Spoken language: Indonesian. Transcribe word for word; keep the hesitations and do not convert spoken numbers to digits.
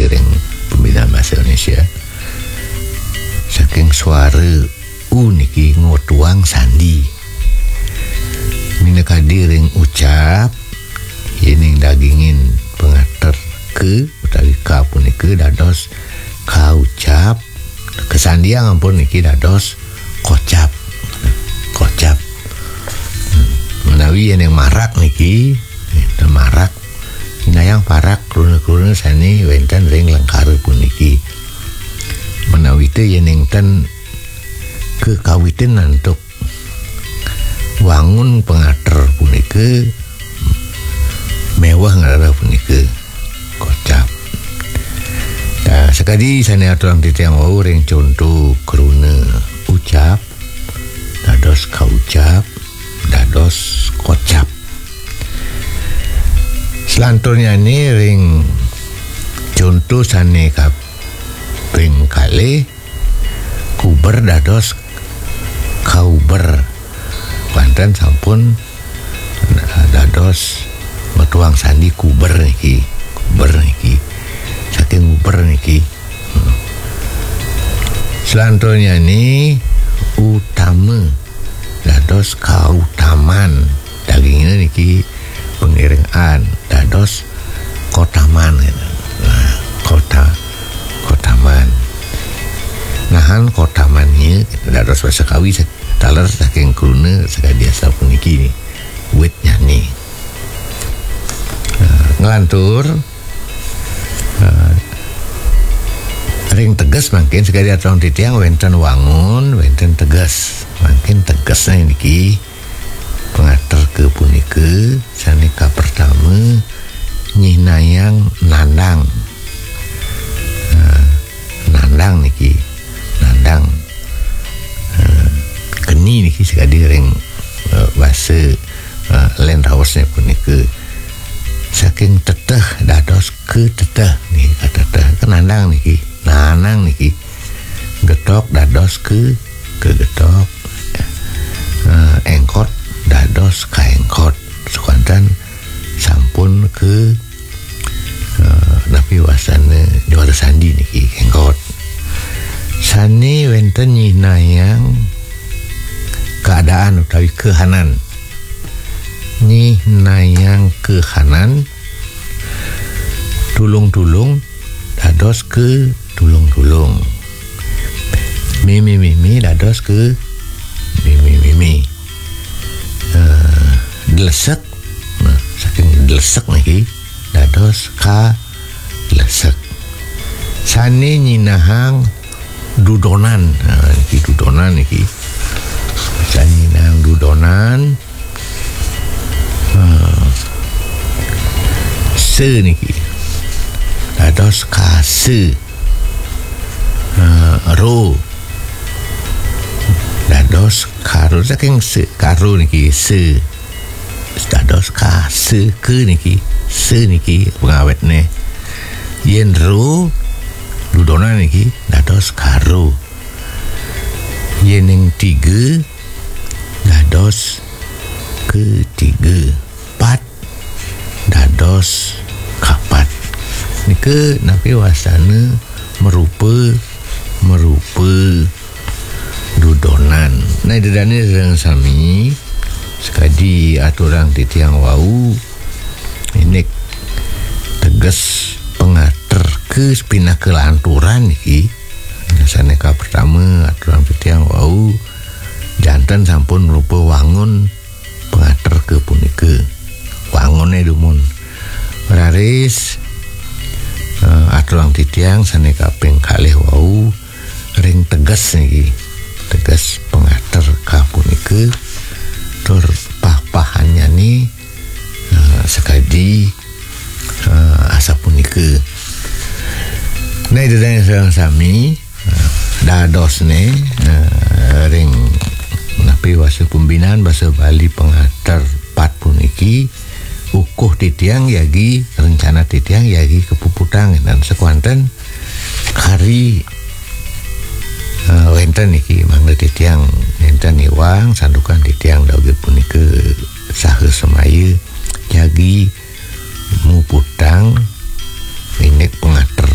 ring pembinaan bahasa Indonesia. Saking suara u niki ngotuang sandi. Minakadi ring ucap yening dagingin pengater ke utawi ka punika dados kaucap, kesandiang ampun niki dados kocap. Kocap. Menawi yang marak niki, itu marak. Inayang parak kruna-kruna sani wenten ring lengkare puniki. Menawi teh yang ten kekawitan untuk wangun pengater punika mewah ngarana punika kocap. Nah, sekali sani aturan titiang wau ring contoh kruna ucap dados kaucap dados kocap. Selanturnya ini ring contoh sane kaping kalih kuber dados kauber. Banten sampun dados metuang sandi kuber niki, kuber niki. Saking kuber niki. Selanturnya ini utama dados kautaman. Dagingnya niki pengiringan dados kotaman. Nah, kota kotaman. Nahan kotamannya dados bahasa kawi taler saking kruna sakadiasa puniki ni wit nyanyi. Uh, ngelantur uh, ring tegas makin sekali atong titiang wenten wangun wenten tegas makin tegasnya niki pengater ke punika sanika pertama nyinayang nandang. Uh, nandang niki nandang keni niki sekali ring uh, bahasa uh, lain raosnya punika saking teteh dados ke teteh niki teteh kenandang niki nanang niki getok dados ke ke getok uh, engkot dados ka engkot sukantan sampun ke uh, napi wasana juara sandi niki engkot sani wenten nyinayang keadaan utawi kehanan ni nayang kehanan tulung-tulung dados ke tulung-tulung mimi-mimi dados ke mimi-mimi uh, delesek nah, saking delesek niki dados ka delesek sani nyinahang dudonan nah, niki dudonan niki sani nang dudonan uh, se niki dados kase uh, ro dados karo saking se karo niki se dados kase ke niki se niki pengawetne yen ro dudonan niki dados karo yening tiga dados ketiga pat dados kapat nike napi wasana merupa merupa dudonan. Nah dedane sareng sami sekadi aturan titiang wau ini tegas pengater ke pindah ke lanturan niki saneka pertama aturan titiang wau jantan sampun rupa wangun pengater ke punika wangunnya dumun raris uh, aturan titiang saneka ping kalih wau ring tegas niki tegas pengater ka punika tur pah-pahannya ni uh, sekadi uh, asa punika. Nah itu yang sareng sami uh, dados ne uh, ring napi wasa pembinaan bahasa Bali pengater pat puniki ukuh titiang yagi rencana titiang yagi kepuputang dan sekuanten kari uh, wenten niki mangga titiang enten iwang sandukan titiang dauge punika saha semaya yagi muputang inek pengater